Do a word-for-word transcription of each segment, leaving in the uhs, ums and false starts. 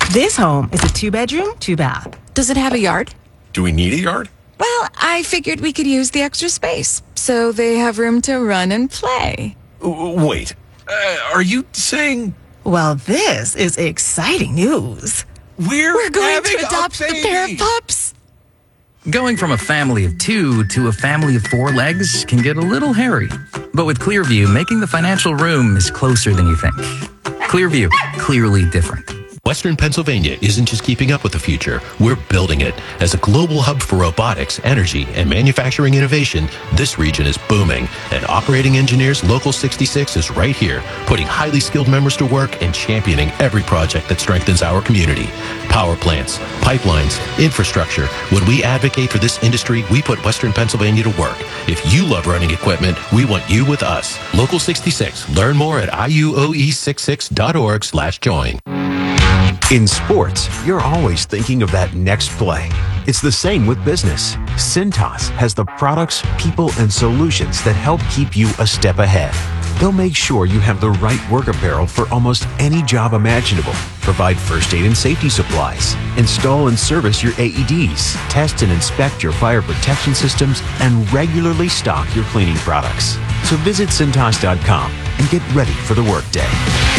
This home is a two-bedroom, two-bath. Does it have a yard? Do we need a yard? Well, I figured we could use the extra space, so they have room to run and play. Wait, uh, are you saying... Well, this is exciting news. We're, We're going having to adopt a a pair of pups. Going from a family of two to a family of four legs can get a little hairy. But with Clearview, making the financial room is closer than you think. Clearview, clearly different. Western Pennsylvania isn't just keeping up with the future, we're building it. As a global hub for robotics, energy, and manufacturing innovation, this region is booming. And Operating Engineers Local sixty-six is right here, putting highly skilled members to work and championing every project that strengthens our community. Power plants, pipelines, infrastructure. When we advocate for this industry, we put Western Pennsylvania to work. If you love running equipment, we want you with us. Local sixty-six. Learn more at I U O E sixty-six dot org slash join. In sports, you're always thinking of that next play. It's the same with business. Cintas has the products, people, and solutions that help keep you a step ahead. They'll make sure you have the right work apparel for almost any job imaginable, provide first aid and safety supplies, install and service your A E Ds, test and inspect your fire protection systems, and regularly stock your cleaning products. So visit Cintas dot com and get ready for the workday.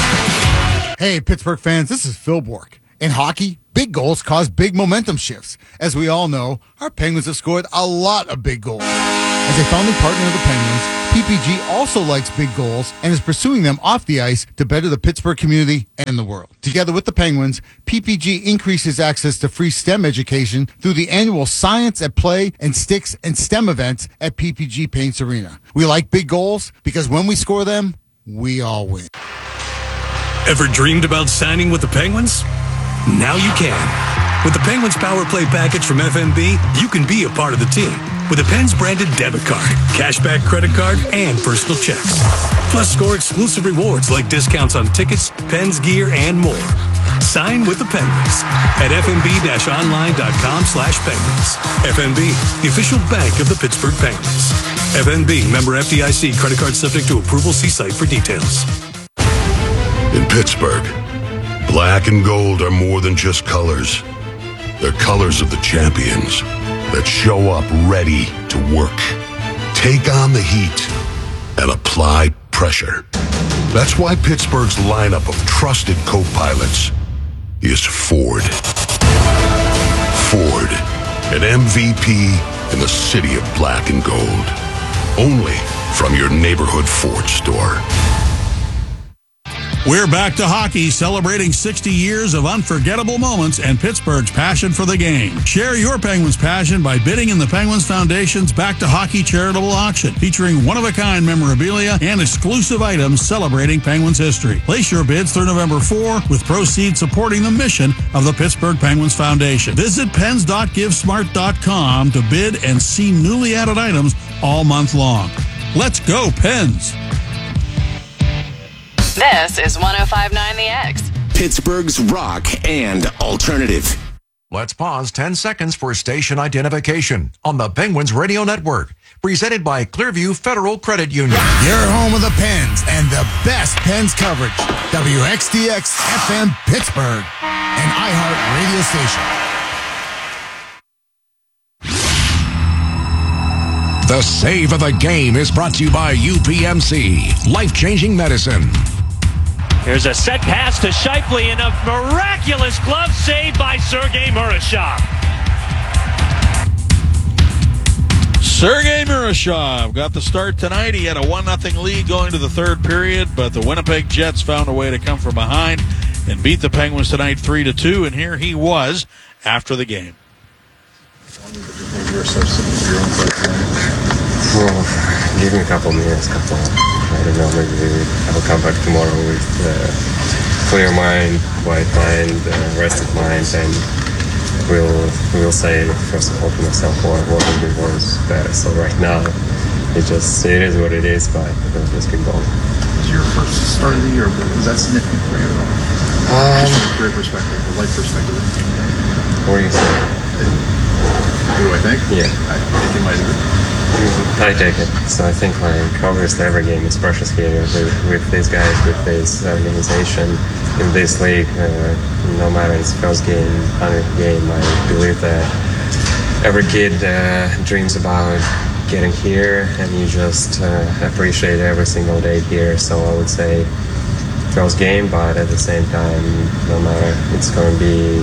Hey, Pittsburgh fans, this is Phil Bork. In hockey, big goals cause big momentum shifts. As we all know, our Penguins have scored a lot of big goals. As a founding partner of the Penguins, P P G also likes big goals and is pursuing them off the ice to better the Pittsburgh community and the world. Together with the Penguins, P P G increases access to free STEM education through the annual Science at Play and Sticks and STEM events at P P G Paints Arena. We like big goals because when we score them, we all win. Ever dreamed about signing with the Penguins? Now you can. With the Penguins Power Play package from F M B, you can be a part of the team with a Pens branded debit card, cashback credit card, and personal checks. Plus, score exclusive rewards like discounts on tickets, Pens gear, and more. Sign with the Penguins at f m b dash online dot com slash penguins. F M B, the official bank of the Pittsburgh Penguins. F M B, member F D I C, credit card subject to approval. See site for details. In Pittsburgh, black and gold are more than just colors. They're colors of the champions that show up ready to work, take on the heat, and apply pressure. That's why Pittsburgh's lineup of trusted co-pilots is Ford. Ford, an M V P in the city of black and gold. Only from your neighborhood Ford store. We're back to hockey, celebrating sixty years of unforgettable moments and Pittsburgh's passion for the game. Share your Penguins passion by bidding in the Penguins Foundation's Back to Hockey charitable auction, featuring one-of-a-kind memorabilia and exclusive items celebrating Penguins history. Place your bids through November fourth, with proceeds supporting the mission of the Pittsburgh Penguins Foundation. Visit pens dot give smart dot com to bid and see newly added items all month long. Let's go, Pens! This is one oh five point nine The X. Pittsburgh's rock and alternative. Let's pause ten seconds for station identification on the Penguins Radio Network. Presented by Clearview Federal Credit Union. Your home of the Pens and the best Pens coverage. W X D X F M Pittsburgh, an iHeart radio station. The Save of the Game is brought to you by U P M C, life-changing medicine. Here's a set pass to Shifley and a miraculous glove save by Sergei Murashov. Sergei Murashov got the start tonight. He had a one nothing lead going to the third period, but the Winnipeg Jets found a way to come from behind and beat the Penguins tonight three to two, and here he was after the game. Well, give me a couple minutes, couple. I don't know, maybe I'll come back tomorrow with uh, clear mind, quiet mind, uh, rested mind, and we'll we'll say first of all to myself what what we was better. So right now, it just it is what it is, but we'll just keep going. Was your first start of the year? Was that significant for you at all? Um, Just from a career perspective, a life perspective. What do you say? What do I think? Yeah, I think it might have. I take it. So I think like obviously every game is precious here with, with these guys, with this organization. in this league, uh, no matter it's first game, hundredth game, I believe that every kid uh, dreams about getting here, and you just uh, appreciate every single day here. So I would say first game, but at the same time, no matter, it's going to be,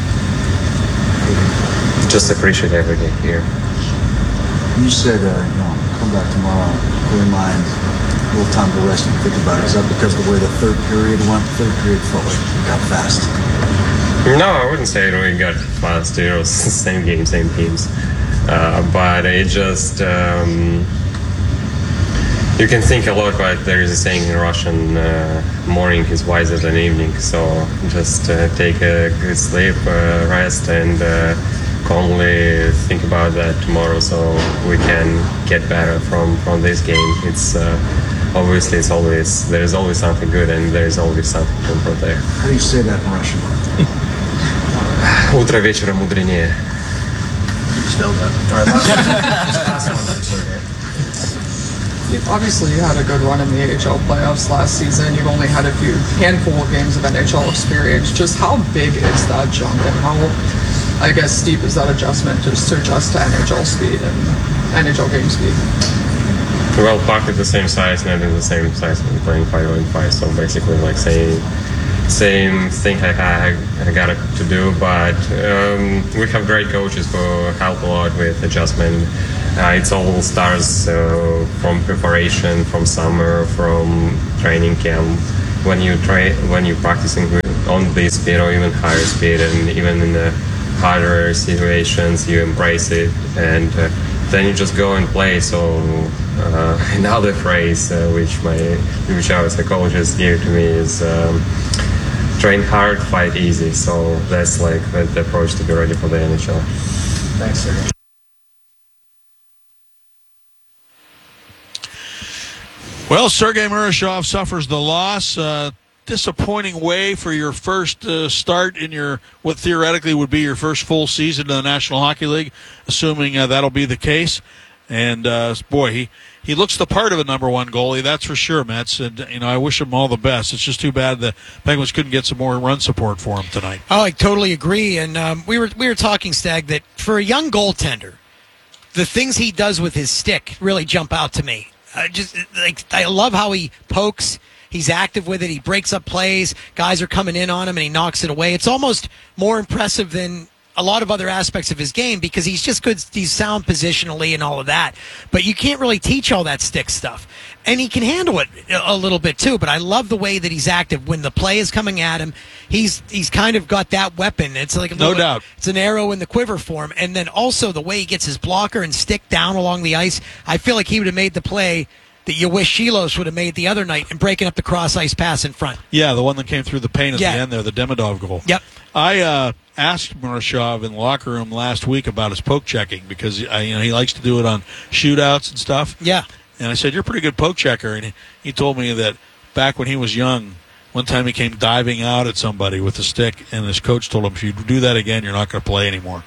just appreciate every day here. You said, uh, you know, come back tomorrow, clear mind, a little time to rest and think about it. Is that because of the way the third period went? Third period felt like it got fast. No, I wouldn't say it really got fast. It was the same game, same teams. Uh, but it just, um, you can think a lot, but there is a saying in Russian, uh, morning is wiser than evening. So just uh, take a good sleep, uh, rest, and uh, calmly think about that tomorrow so we can get better from, from this game. It's uh, obviously it's always, there is always something good and there is always something to improve there. How do you say that in Russian? Утро вечера мудренее. Spelled that. All right, last one. Obviously, you had a good run in the A H L playoffs last season. You've only had a few handful of games of N H L experience. Just how big is that jump, and how, I guess, steep is that adjustment just to adjust to N H L speed and N H L game speed? Well, puck is the same size, net is the same size. We're playing five on five, so basically, like saying. Same thing I, I, I got to do, but um, we have great coaches who help a lot with adjustment. Uh, it's all starts uh, from preparation, from summer, from training camp. When you try, when you're practicing on this speed or even higher speed, and even in the harder situations, you embrace it, and uh, then you just go and play. So uh, another phrase uh, which my which our psychologist gave to me is. Um, Train hard, fight easy. So that's like the approach to be ready for the N H L. Thanks, Sergey. Well, Sergei Murashov suffers the loss. Uh, disappointing way for your first uh, start in your what theoretically would be your first full season in the National Hockey League, assuming uh, that'll be the case. And uh, boy, he. He looks the part of a number one goalie, that's for sure, Mets. And, you know, I wish him all the best. It's just too bad the Penguins couldn't get some more run support for him tonight. Oh, I totally agree. And um, we were we were talking, Stag, that for a young goaltender, the things he does with his stick really jump out to me. Uh, just like I love how he pokes. He's active with it. He breaks up plays. Guys are coming in on him, and he knocks it away. It's almost more impressive than a lot of other aspects of his game because he's just good. He's sound positionally and all of that. But you can't really teach all that stick stuff. And he can handle it a little bit too. But I love the way that he's active when the play is coming at him. He's he's kind of got that weapon. It's like a no little, doubt. It's an arrow in the quiver for him. And then also the way he gets his blocker and stick down along the ice. I feel like he would have made the play that you wish Shilos would have made the other night in breaking up the cross ice pass in front. Yeah, the one that came through the paint at yeah. the end there, the Demidov goal. Yep. I uh, asked Murashov in the locker room last week about his poke checking because I, you know he likes to do it on shootouts and stuff. Yeah. And I said, "You're a pretty good poke checker." And he, he told me that back when he was young, one time he came diving out at somebody with a stick, and his coach told him, "If you do that again, you're not going to play anymore."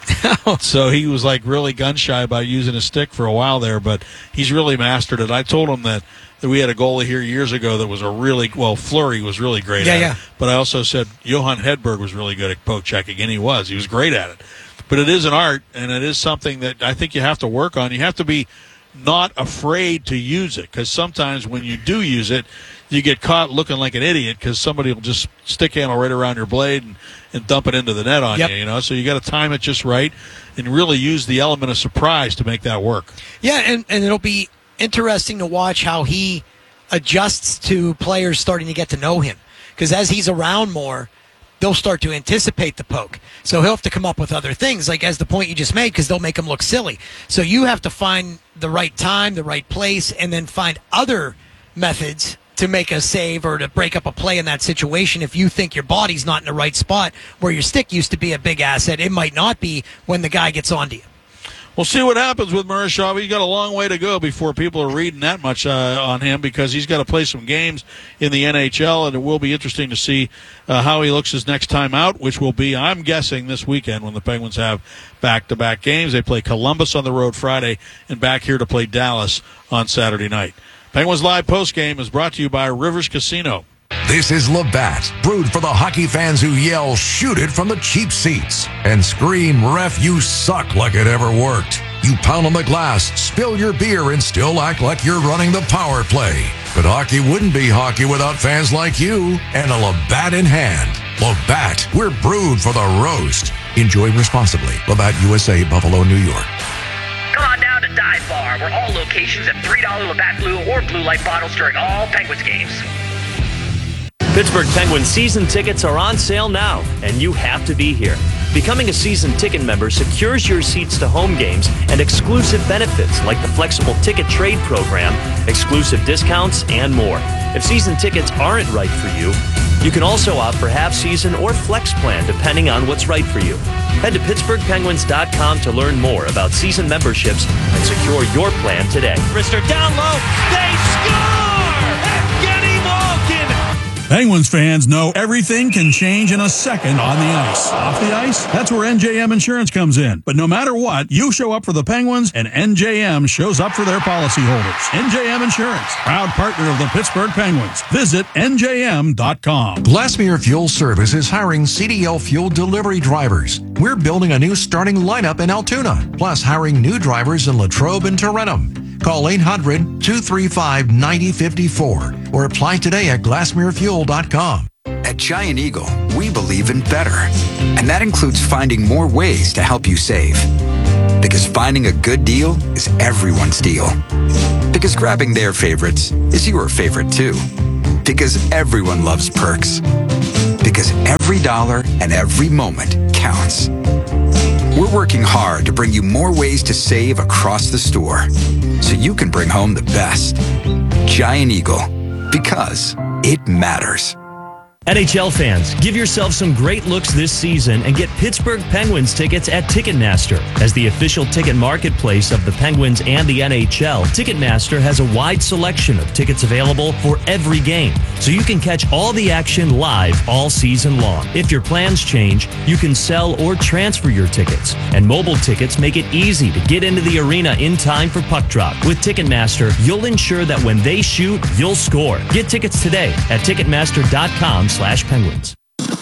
So he was like really gun shy about using his stick for a while there, but he's really mastered it. I told him that. That we had a goalie here years ago that was a really, well, Fleury was really great yeah, at yeah. it. But I also said Johan Hedberg was really good at poke checking, and he was. He was great at it. But it is an art, and it is something that I think you have to work on. You have to be not afraid to use it, because sometimes when you do use it, you get caught looking like an idiot because somebody will just stick handle right around your blade and, and dump it into the net on yep. you, you know? So you got to time it just right and really use the element of surprise to make that work. Yeah, and, and it'll be interesting to watch how he adjusts to players starting to get to know him. Because as he's around more, they'll start to anticipate the poke. So he'll have to come up with other things, like as the point you just made, because they'll make him look silly. So you have to find the right time, the right place, and then find other methods to make a save or to break up a play in that situation. If you think your body's not in the right spot where your stick used to be a big asset, it might not be when the guy gets onto you. We'll see what happens with Murashov. He's got a long way to go before people are reading that much uh, on him because he's got to play some games in the N H L, and it will be interesting to see uh, how he looks his next time out, which will be, I'm guessing, this weekend when the Penguins have back-to-back games. They play Columbus on the road Friday and back here to play Dallas on Saturday night. Penguins Live postgame is brought to you by Rivers Casino. This is Labatt, brewed for the hockey fans who yell, shoot it from the cheap seats, and scream, ref, you suck, like it ever worked. You pound on the glass, spill your beer, and still act like you're running the power play. But hockey wouldn't be hockey without fans like you and a Labatt in hand. Labatt, we're brewed for the roast. Enjoy responsibly. Labatt, U S A, Buffalo, New York. Come on down to Dive Bar, where all locations have three dollar Labatt Blue or Blue Light bottles during all Penguins games. Pittsburgh Penguins season tickets are on sale now, and you have to be here. Becoming a season ticket member secures your seats to home games and exclusive benefits like the flexible ticket trade program, exclusive discounts, and more. If season tickets aren't right for you, you can also opt for half season or flex plan depending on what's right for you. Head to Pittsburgh Penguins dot com to learn more about season memberships and secure your plan today. Rister down low, they score! Evgeny Malkin! Penguins fans know everything can change in a second on the ice. Off the ice, that's where N J M Insurance comes in. But no matter what, you show up for the Penguins, and N J M shows up for their policyholders. N J M Insurance, proud partner of the Pittsburgh Penguins. Visit N J M dot com. Glassmere Fuel Service is hiring C D L fuel delivery drivers. We're building a new starting lineup in Altoona, plus hiring new drivers in Latrobe and Tarentum. Call eight hundred, two three five, nine zero five four or apply today at glassmere fuel dot com. At Giant Eagle, we believe in better. And that includes finding more ways to help you save. Because finding a good deal is everyone's deal. Because grabbing their favorites is your favorite too. Because everyone loves perks. Because every dollar and every moment counts. We're working hard to bring you more ways to save across the store, so you can bring home the best. Giant Eagle, because it matters. N H L fans, give yourself some great looks this season and get Pittsburgh Penguins tickets at Ticketmaster. As the official ticket marketplace of the Penguins and the N H L, Ticketmaster has a wide selection of tickets available for every game, so you can catch all the action live all season long. If your plans change, you can sell or transfer your tickets, and mobile tickets make it easy to get into the arena in time for puck drop. With Ticketmaster, you'll ensure that when they shoot, you'll score. Get tickets today at Ticketmaster dot com slash Penguins.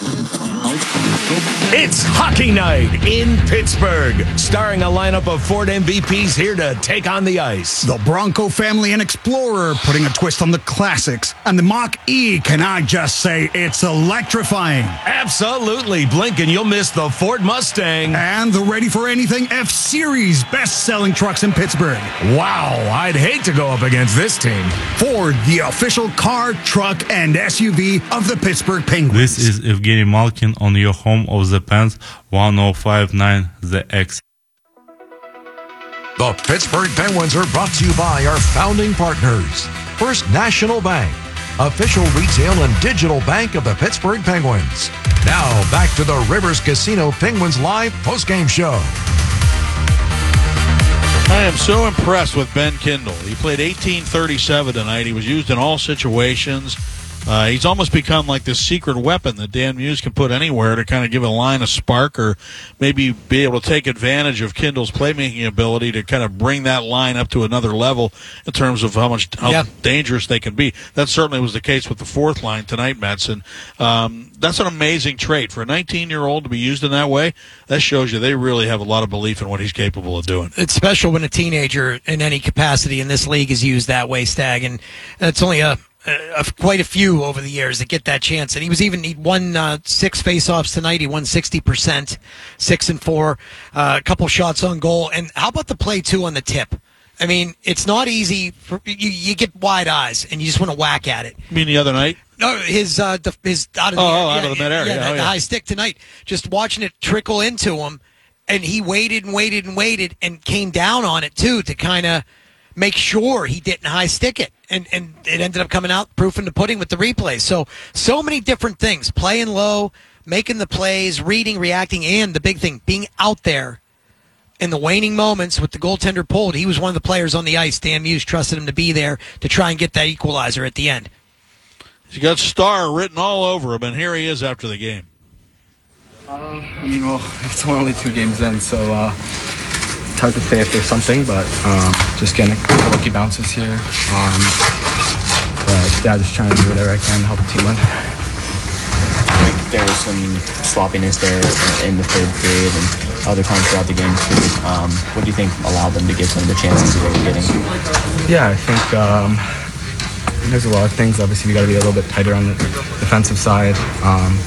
It's hockey night in Pittsburgh, starring a lineup of Ford M V Ps here to take on the ice. The Bronco family and Explorer putting a twist on the classics. And the Mach-E, can I just say, it's electrifying. Absolutely. Blink and you'll miss the Ford Mustang. And the Ready for Anything F-Series, best-selling trucks in Pittsburgh. Wow, I'd hate to go up against this team. Ford, the official car, truck, and S U V of the Pittsburgh Penguins. This is Evgeny Malkin on your home of the Pens, one oh five point nine The X. The Pittsburgh Penguins are brought to you by our founding partners. First National Bank, official retail and digital bank of the Pittsburgh Penguins. Now back to the Rivers Casino Penguins Live postgame show. I am so impressed with Ben Kindle. He played eighteen thirty-seven tonight. He was used in all situations. Uh, he's almost become like this secret weapon that Dan Muse can put anywhere to kind of give a line a spark, or maybe be able to take advantage of Kindle's playmaking ability to kind of bring that line up to another level in terms of how much how yeah. dangerous they can be. That certainly was the case with the fourth line tonight, Metzen. Um, that's an amazing trait for a nineteen-year-old to be used in that way. That shows you they really have a lot of belief in what he's capable of doing. It's special when a teenager in any capacity in this league is used that way, Stag, and it's only a Uh, quite a few over the years that get that chance. And he was even, he won uh, six faceoffs tonight. He won sixty percent, six and four, uh, a couple shots on goal. And how about the play, too, on the tip? I mean, it's not easy. For, you, you get wide eyes, and you just want to whack at it. You mean the other night? No, his, uh, the, his out of the, oh, yeah, oh, out of the mid area. Yeah, oh, the, yeah. the high stick tonight. Just watching it trickle into him, and he waited and waited and waited and came down on it, too, to kind of make sure he didn't high stick it. And and it ended up coming out proof in the pudding with the replays. So, so many different things. Playing low, making the plays, reading, reacting, and the big thing, being out there in the waning moments with the goaltender pulled. He was one of the players on the ice. Dan Muse trusted him to be there to try and get that equalizer at the end. He's got star written all over him, and here he is after the game. Uh, I mean, well, it's only two games in, so uh, it's hard to say if there's something, but um, just getting a couple lucky bounces here. Um, But yeah, just trying to do whatever I can to help the team win. I think there was some sloppiness there in the third period and other times throughout the game too. Um, what do you think allowed them to get some of the chances that they were getting? Yeah, I think um, there's a lot of things. Obviously, we got to be a little bit tighter on the defensive side. Um,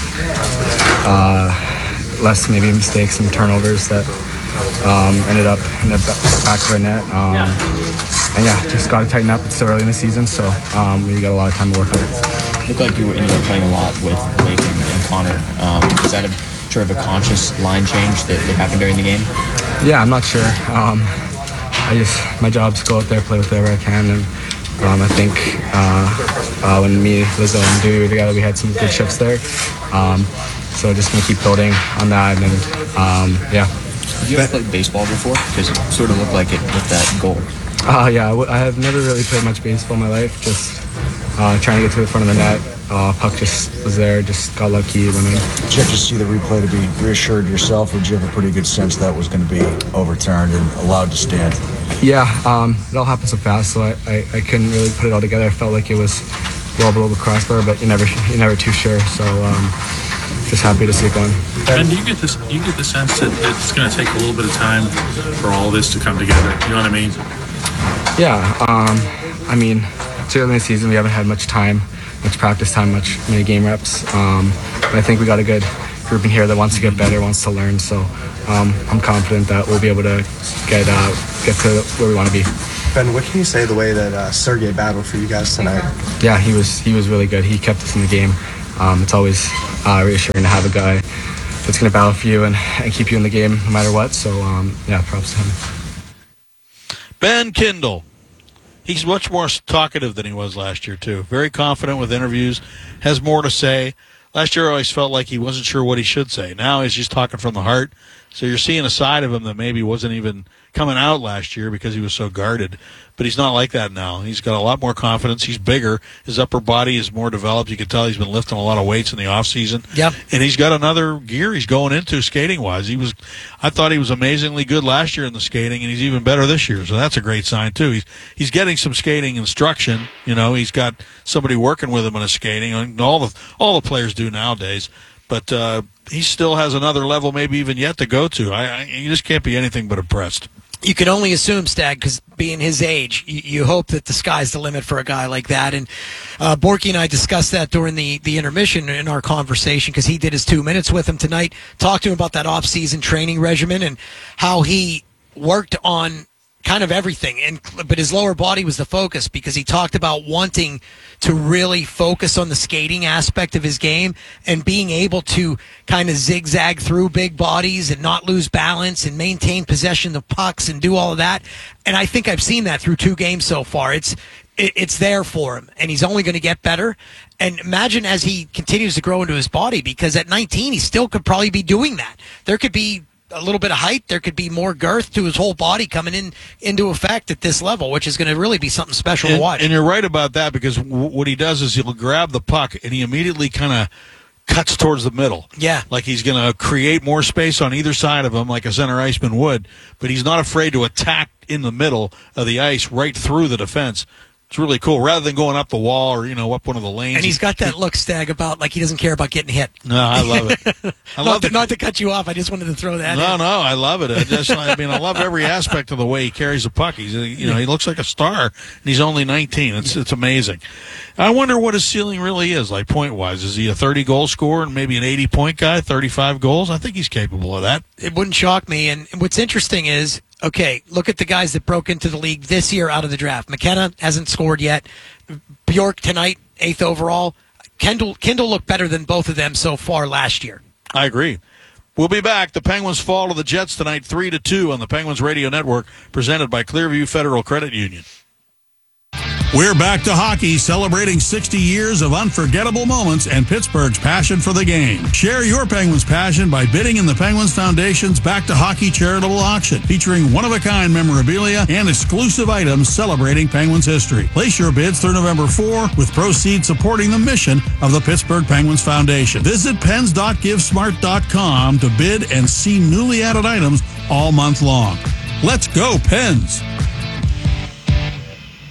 uh, less maybe mistakes and turnovers that um, ended up in the back of our net. Um, and yeah, just got to tighten up. It's still early in the season, so um, we got a lot of time to work on it. It looked like you ended up playing a lot with Blake and, and Connor. Um, is that a sort of a conscious line change that, that happened during the game? Yeah, I'm not sure. Um, I just my job is to go out there, play with whoever I can, and um, I think uh, uh, when me, Lizzo, and Dewey were together, we had some good shifts there. Um, so just gonna keep building on that, and um, yeah. Have you ever played baseball before? Because it sort of looked like it with that goal. Uh, yeah, I, w- I have never really played much baseball in my life. Just uh, trying to get to the front of the net. Uh, puck just was there, just got lucky. Went in. Did you have to see the replay to be reassured yourself, or did you have a pretty good sense that was going to be overturned and allowed to stand? Yeah, um, it all happened so fast, so I, I, I couldn't really put it all together. I felt like it was well below the crossbar, but you never you're never too sure. So um, just happy to see it going. And do you get this? You get the sense that it's going to take a little bit of time for all this to come together. You know what I mean? Yeah, um, I mean, it's early in the season. We haven't had much time, much practice time, much many game reps. Um, but I think we got a good group in here that wants to get better, wants to learn. So um, I'm confident that we'll be able to get uh, get to where we want to be. Ben, what can you say the way that uh, Sergei battled for you guys tonight? Yeah, he was he was really good. He kept us in the game. Um, it's always uh, reassuring to have a guy that's going to battle for you and, and keep you in the game no matter what. So um, yeah, props to him. Ben Kindle. He's much more talkative than he was last year, too. Very confident with interviews, has more to say. Last year, I always felt like he wasn't sure what he should say. Now he's just talking from the heart. So you're seeing a side of him that maybe wasn't even coming out last year because he was so guarded. But he's not like that now. He's got a lot more confidence. He's bigger. His upper body is more developed. You can tell he's been lifting a lot of weights in the offseason. Yep. And he's got another gear he's going into skating-wise. He was, I thought he was amazingly good last year in the skating, and he's even better this year. So that's a great sign, too. He's he's getting some skating instruction. You know, he's got somebody working with him on his skating. All the, all the players do nowadays. But uh, he still has another level maybe even yet to go to. I, I You just can't be anything but impressed. You can only assume, Stag, because being his age, you, you hope that the sky's the limit for a guy like that. And uh, Borky and I discussed that during the, the intermission in our conversation because he did his two minutes with him tonight. Talked to him about that off-season training regimen and how he worked on kind of everything, and but his lower body was the focus because he talked about wanting to really focus on the skating aspect of his game and being able to kind of zigzag through big bodies and not lose balance and maintain possession of pucks and do all of that. And I think I've seen that through two games so far. It's it, it's there for him, and he's only going to get better. And imagine as he continues to grow into his body, because at nineteen, he still could probably be doing that. There could be a little bit of height, there could be more girth to his whole body coming in into effect at this level, which is going to really be something special and, to watch. And you're right about that because w- what he does is he'll grab the puck and he immediately kind of cuts towards the middle. Yeah. Like he's going to create more space on either side of him like a center iceman would, but he's not afraid to attack in the middle of the ice right through the defense. It's really cool. Rather than going up the wall or, you know, up one of the lanes. And he's got that look, Stag, about like he doesn't care about getting hit. No, I love it. I love not, to, not to cut you off. I just wanted to throw that no, in. No, I love it. I just, I mean, I love every aspect of the way he carries the puck. He's, you know, he looks like a star, and he's only nineteen. It's it's amazing. I wonder what his ceiling really is, like point-wise. Is he a thirty-goal scorer and maybe an eighty-point guy, thirty-five goals? I think he's capable of that. It wouldn't shock me. And what's interesting is, okay, look at the guys that broke into the league this year out of the draft. McKenna hasn't scored yet. Bjork tonight, eighth overall. Kendall, Kendall looked better than both of them so far last year. I agree. We'll be back. The Penguins fall to the Jets tonight, three to two on the Penguins Radio Network, presented by Clearview Federal Credit Union. We're back to hockey, celebrating sixty years of unforgettable moments and Pittsburgh's passion for the game. Share your Penguins passion by bidding in the Penguins Foundation's Back to Hockey charitable auction, featuring one-of-a-kind memorabilia and exclusive items celebrating Penguins history. Place your bids through November fourth, with proceeds supporting the mission of the Pittsburgh Penguins Foundation. Visit pens dot give smart dot com to bid and see newly added items all month long. Let's go, Pens!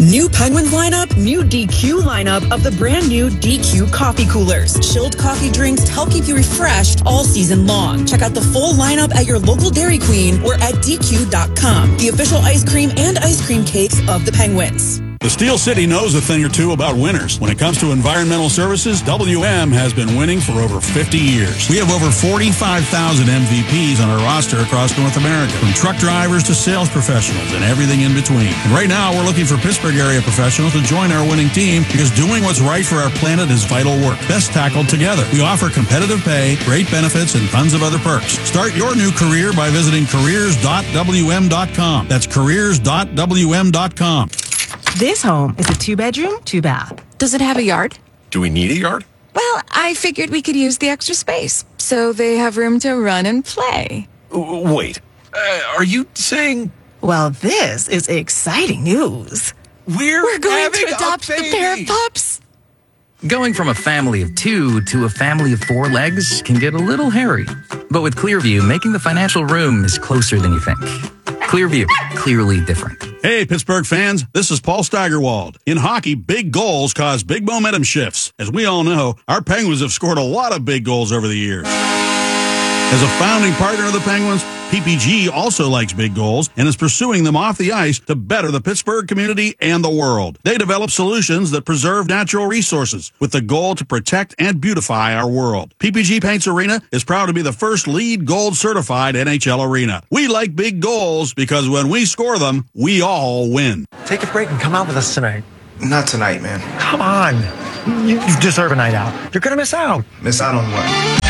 New Penguins lineup, new D Q lineup of the brand new D Q coffee coolers. Chilled coffee drinks to help keep you refreshed all season long. Check out the full lineup at your local Dairy Queen or at D Q dot com, the official ice cream and ice cream cakes of the Penguins. The Steel City knows a thing or two about winners. When it comes to environmental services, W M has been winning for over fifty years. We have over forty-five thousand M V Ps on our roster across North America, from truck drivers to sales professionals and everything in between. And right now, we're looking for Pittsburgh area professionals to join our winning team because doing what's right for our planet is vital work, best tackled together. We offer competitive pay, great benefits, and tons of other perks. Start your new career by visiting careers dot W M dot com. That's careers dot W M dot com. This home is a two-bedroom, two-bath. Does it have a yard? Do we need a yard? Well, I figured we could use the extra space, so they have room to run and play. Wait, uh, are you saying... Well, this is exciting news. We're, We're going having to adopt a the pair of pups. Going from a family of two to a family of four legs can get a little hairy. But with Clearview, making the financial room is closer than you think. Clearview, clearly different. Hey, Pittsburgh fans, this is Paul Steigerwald. In hockey, big goals cause big momentum shifts. As we all know, our Penguins have scored a lot of big goals over the years. As a founding partner of the Penguins, P P G also likes big goals and is pursuing them off the ice to better the Pittsburgh community and the world. They develop solutions that preserve natural resources with the goal to protect and beautify our world. P P G Paints Arena is proud to be the first LEED Gold certified N H L arena. We like big goals because when we score them, we all win. Take a break and come out with us tonight. Not tonight, man. Come on. You, you deserve a night out. You're going to miss out. Miss out on what?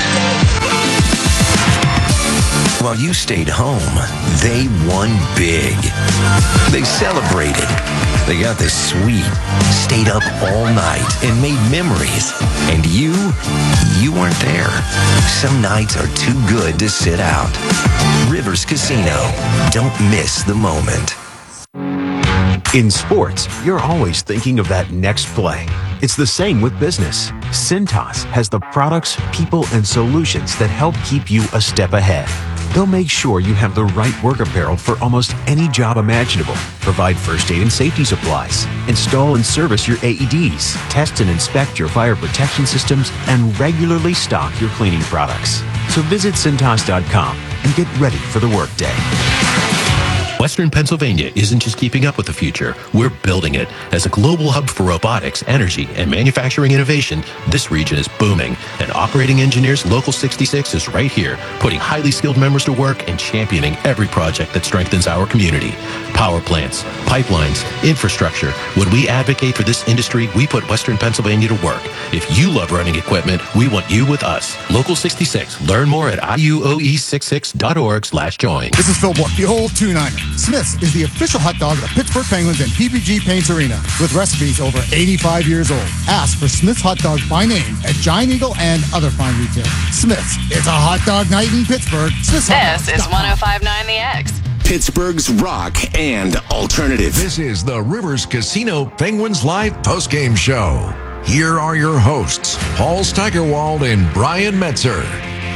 While you stayed home, they won big. They celebrated. They got the suite, stayed up all night, and made memories. And you, you weren't there. Some nights are too good to sit out. Rivers Casino. Don't miss the moment. In sports, you're always thinking of that next play. It's the same with business. Cintas has the products, people, and solutions that help keep you a step ahead. They'll make sure you have the right work apparel for almost any job imaginable, provide first aid and safety supplies, install and service your A E Ds, test and inspect your fire protection systems, and regularly stock your cleaning products. So visit Cintas dot com and get ready for the workday. Western Pennsylvania isn't just keeping up with the future, we're building it. As a global hub for robotics, energy, and manufacturing innovation, this region is booming. And Operating Engineers Local sixty-six is right here, putting highly skilled members to work and championing every project that strengthens our community. Power plants, pipelines, infrastructure. When we advocate for this industry, we put Western Pennsylvania to work. If you love running equipment, we want you with us. Local sixty-six. Learn more at I U O E sixty-six dot org slash join. This is Phil Bork, the old two-niner. Smith's is the official hot dog of the Pittsburgh Penguins and P P G Paints Arena, with recipes over eighty-five years old. Ask for Smith's hot dog by name at Giant Eagle and other fine retailers. Smith's, it's a hot dog night in Pittsburgh. Smith's This is one oh five point nine The X. Pittsburgh's rock and alternative. This is the Rivers Casino Penguins Live postgame show. Here are your hosts, Paul Steigerwald and Brian Metzer.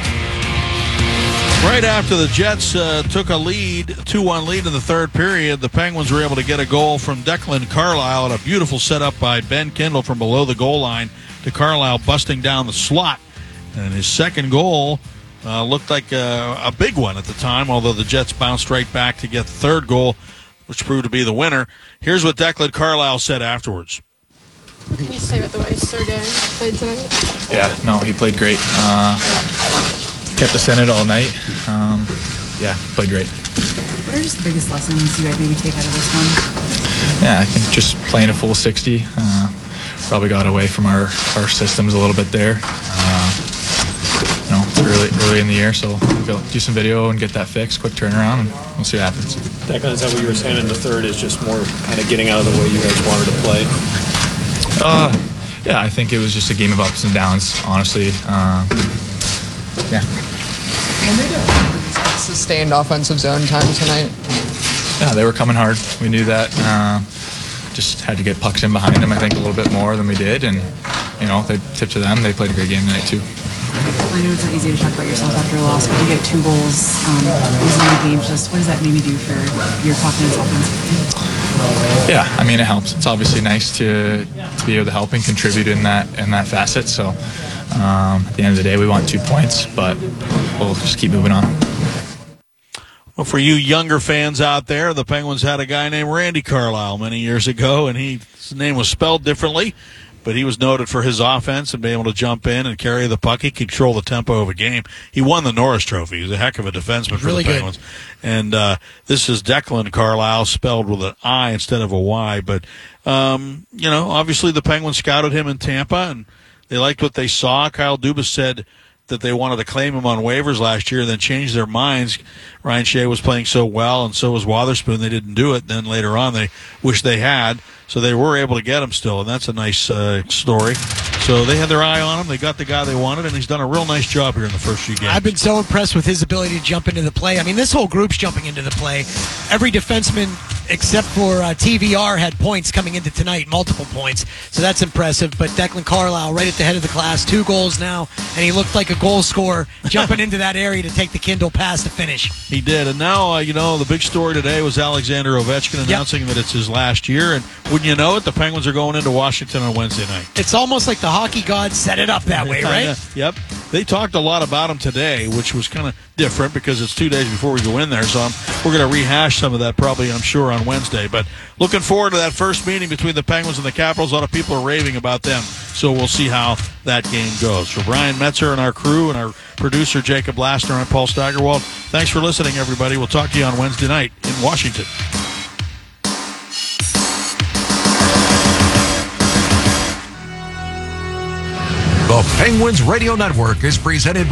Right after the Jets uh, took a lead, two one lead in the third period, the Penguins were able to get a goal from Declan Carlisle and a beautiful setup by Ben Kindle from below the goal line to Carlisle busting down the slot. And his second goal uh, looked like a, a big one at the time, although the Jets bounced right back to get the third goal, which proved to be the winner. Here's what Declan Carlisle said afterwards. What can you say about the way Sergei played tonight? Yeah, no, he played great. Uh, kept us in it all night. Um, yeah, played great. What are just the biggest lessons you guys maybe take out of this one? Yeah, I think just playing a full sixty. Uh, probably got away from our, our systems a little bit there. Uh, you know, it's early, early in the year, so we'll do some video and get that fixed, quick turnaround, and we'll see what happens. Declan, is that what you were saying in the third, is just more kind of getting out of the way you guys wanted to play? Uh, yeah, I think it was just a game of ups and downs, honestly. Uh, yeah. And they did sustained offensive zone time tonight. Yeah, they were coming hard. We knew that. Uh, just had to get pucks in behind them, I think, a little bit more than we did. And, you know, they tipped to them. They played a great game tonight, too. I know it's not easy to talk about yourself after a loss, but you get two goals um, losing the game. Just what does that maybe do for your confidence offensively? Yeah, I mean it helps. It's obviously nice to to be able to help and contribute in that in that facet. So um, at the end of the day, we want two points, but we'll just keep moving on. Well, for you younger fans out there, the Penguins had a guy named Randy Carlyle many years ago, and he, his name was spelled differently, but he was noted for his offense and being able to jump in and carry the puck. He could control the tempo of a game. He won the Norris Trophy. He was a heck of a defenseman for really the good. Penguins. And uh, this is Declan Carlyle, spelled with an I instead of a Y. But, um, you know, obviously the Penguins scouted him in Tampa, and they liked what they saw. Kyle Dubas said that they wanted to claim him on waivers last year and then changed their minds. Ryan Shea was playing so well, and so was Wotherspoon. They didn't do it. Then later on, they wish they had. So they were able to get him still, and that's a nice uh, story. So they had their eye on him. They got the guy they wanted, and he's done a real nice job here in the first few games. I've been so impressed with his ability to jump into the play. I mean, this whole group's jumping into the play. Every defenseman except for uh, T V R had points coming into tonight, multiple points. So that's impressive. But Declan Carlyle, right at the head of the class, two goals now, and he looked like a goal scorer jumping into that area to take the Kindle pass to finish. He did. And now, uh, you know, the big story today was Alexander Ovechkin announcing yep. that it's his last year. And wouldn't you know it, the Penguins are going into Washington on Wednesday night. It's almost like the hockey gods set it up that way, right? Yep. They talked a lot about him today, which was kind of different because it's two days before we go in there. So I'm, we're going to rehash some of that probably, I'm sure, on Wednesday. But looking forward to that first meeting between the Penguins and the Capitals. A lot of people are raving about them. So we'll see how that game goes. For Brian Metzer and our crew and our producer, Jacob Lassner, I'm Paul Steigerwald. Thanks for listening, everybody. We'll talk to you on Wednesday night in Washington. The Penguins Radio Network is presented by